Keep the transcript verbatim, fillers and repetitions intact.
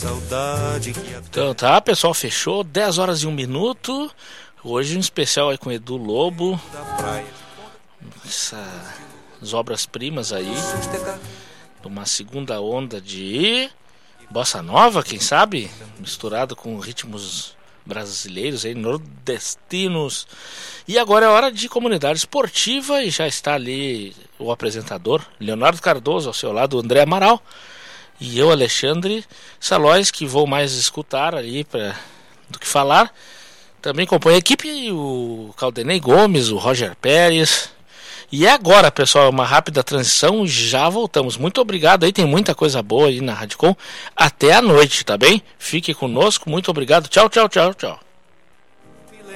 Então tá, pessoal, fechou. dez horas e um minuto. Hoje um especial aí com Edu Lobo. Essas obras-primas aí. Uma segunda onda de bossa nova, quem sabe? Misturado com ritmos brasileiros aí, nordestinos. E agora é hora de comunidade esportiva e já está ali o apresentador Leonardo Cardoso, ao seu lado André Amaral e eu, Alexandre Salóis, que vou mais escutar ali pra, do que falar. Também compõe a equipe o Caldenei Gomes, o Roger Pérez. E agora, pessoal, uma rápida transição, já voltamos. Muito obrigado aí, tem muita coisa boa aí na Radicom. Até a noite, tá bem? Fique conosco, muito obrigado. Tchau, tchau, tchau, tchau.